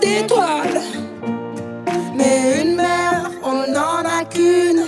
d'étoiles. Mais une mer, on n'en a qu'une.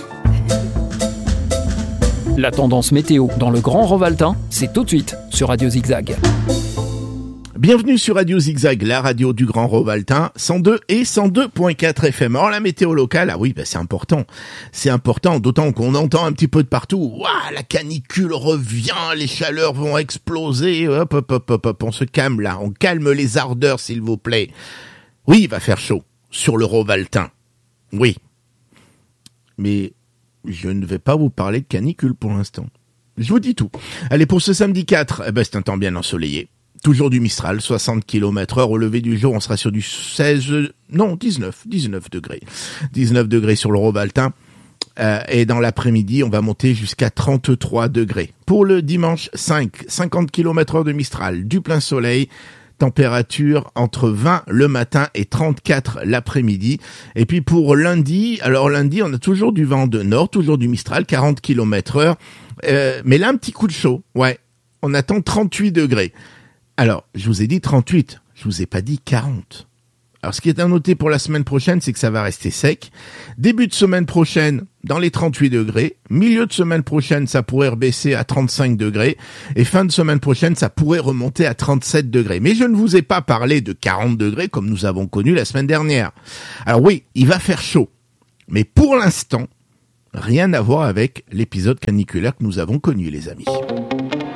La tendance météo dans le Grand Rovaltain, c'est tout de suite sur Radio Zigzag. Bienvenue sur Radio Zigzag, la radio du Grand Rovaltain, 102 et 102.4 FM. Alors la météo locale, ah oui, c'est important, d'autant qu'on entend un petit peu de partout. Ouah, la canicule revient, les chaleurs vont exploser. Hop, on se calme là, on calme les ardeurs s'il vous plaît. Oui, il va faire chaud sur le Rovaltain. Oui, mais je ne vais pas vous parler de canicule pour l'instant. Je vous dis tout. Allez, pour ce samedi 4, c'est un temps bien ensoleillé. Toujours du Mistral, 60 km/h. Au lever du jour, on sera sur du 19 degrés. 19 degrés sur le Rovaltain. Et dans l'après-midi, on va monter jusqu'à 33 degrés. Pour le dimanche 5, 50 km/h de Mistral, du plein soleil. Température entre 20 le matin et 34 l'après-midi. Et puis pour lundi, on a toujours du vent de nord, toujours du Mistral, 40 km/h. Mais là, un petit coup de chaud. Ouais, on attend 38 degrés. Alors, je vous ai dit 38, je vous ai pas dit 40. Alors, ce qui est à noter pour la semaine prochaine, c'est que ça va rester sec. Début de semaine prochaine, dans les 38 degrés. Milieu de semaine prochaine, ça pourrait rebaisser à 35 degrés. Et fin de semaine prochaine, ça pourrait remonter à 37 degrés. Mais je ne vous ai pas parlé de 40 degrés comme nous avons connu la semaine dernière. Alors oui, il va faire chaud. Mais pour l'instant, rien à voir avec l'épisode caniculaire que nous avons connu, les amis.